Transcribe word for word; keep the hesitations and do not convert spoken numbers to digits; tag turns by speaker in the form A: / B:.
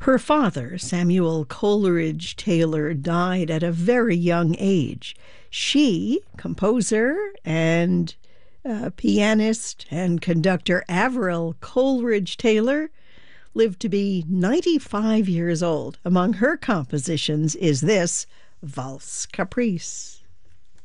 A: Her father, Samuel Coleridge Taylor, died at a very young age. She, composer and uh, pianist and conductor Avril Coleridge Taylor, lived to be ninety-five years old. Among her compositions is this Valse Caprice.